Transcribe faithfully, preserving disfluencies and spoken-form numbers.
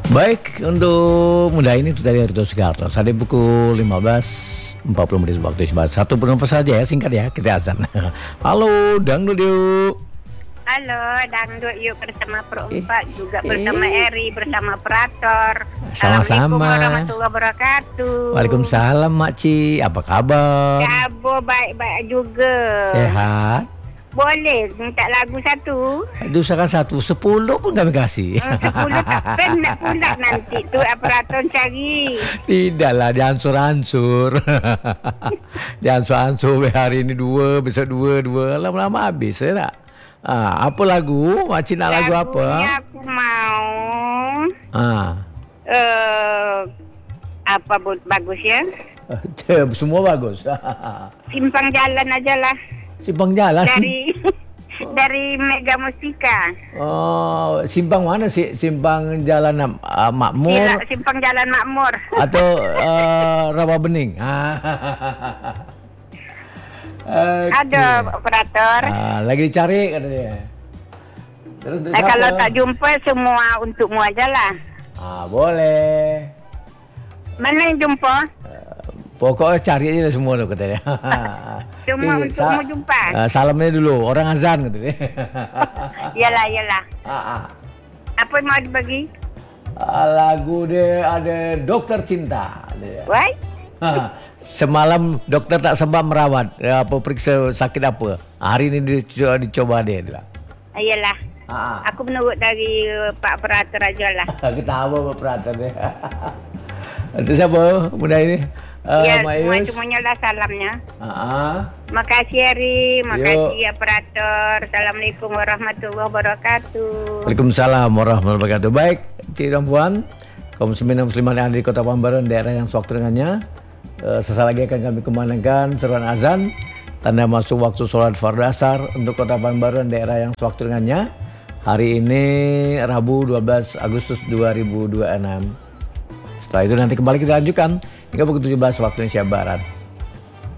Baik, untuk muda ini itu dari Rito Segarto. Saat pukul lima belas empat puluh menit waktu Indonesia Barat. Satu penonton saja ya, singkat ya, kita azan. Halo, dangdut yuk. Halo, dangdut yuk bersama Perempat, eh, juga bersama eh. Eri, bersama Operator. Sama-sama. Assalamualaikum warahmatullahi wabarakatuh. Waalaikumsalam, Makci. Apa kabar? Kabar baik-baik juga. Sehat? Boleh minta lagu satu? Dusakan satu, sepuluh pun kami kasih. Hmm, sepuluh tak pernah pula nanti tu Operator cari. Tidaklah, diansur-ansur. Diansur-ansur, hari ini dua, besok dua, dua. Lama-lama habis, ya tak? Ah, apa lagu? Makcik nak lagu apa? Lagunya aku mau Ah. Uh, apa bagus ya? Semua bagus. Simpang Jalan aja lah. Simpang Jalan? Dari dari Mega Mustika. Oh, simpang mana sih? Simpang Jalan uh, Makmur? Tidak, Simpang Jalan Makmur. Atau uh, Rawa Bening? Okay. Ada Operator. Ah, lagi dicari katanya. Terus nah, kalau tak jumpa semua untukmu aja lah. Ah, boleh. Mana yang jumpa? Uh, pokoknya cari aja lah semua tu katanya. Semua okay, untukmu sa- jumpa. Uh, salamnya dulu, orang azan katanya. Yalah, yalah. Ah, ah. Apa yang mau dibagi? Uh, lagu dia ada Dokter Cinta. Why? Semalam dokter tak sempat merawat, apa periksa sakit apa. Hari ini dicoba, dicoba dia tu lah. Iyalah. Ha. Aku menurut dari Pak Operator aja lah. Kita apa Pak Operator dia. Itu siapa muda ini? Uh, ya, semua semuanya lah salamnya. Ha. Makasih Eri, makasih Yo. Operator. Assalamualaikum warahmatullahi wabarakatuh. Waalaikumsalam warahmatullahi wabarakatuh. Baik, cik dan puan, kaum muslimin dan muslimat yang ada di Kota Pekanbaru, daerah yang sewaktu dengannya. Uh, sesaat lagi akan kami kumandangkan seruan azan tanda masuk waktu sholat fardu asar untuk Kota Pekanbaru dan daerah yang sewaktu dengannya. Hari ini Rabu dua belas Agustus dua ribu dua puluh enam. Setelah itu nanti kembali kita lanjutkan hingga pukul tujuh belas waktu Indonesia Barat.